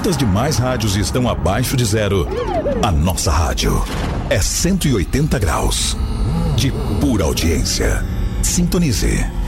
Enquanto as demais rádios estão abaixo de zero, a nossa rádio é 180 graus de pura audiência. Sintonize.